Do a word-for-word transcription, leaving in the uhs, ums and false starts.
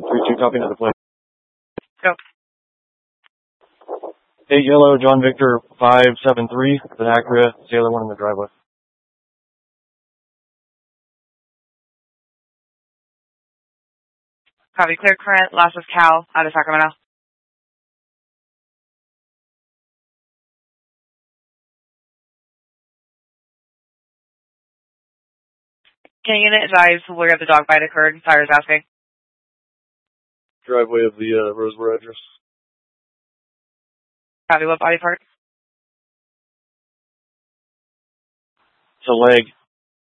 three two, copy to the plane. Go. eight Yellow, John Victor five seven three, with an Acura, Sailor one in the driveway. Copy. Clear current, last is Cal, out of Sacramento. Can you advise where the dog bite occurred? Tyler's asking. Driveway of the uh, Roseboro address. Copy. What body part? It's a leg.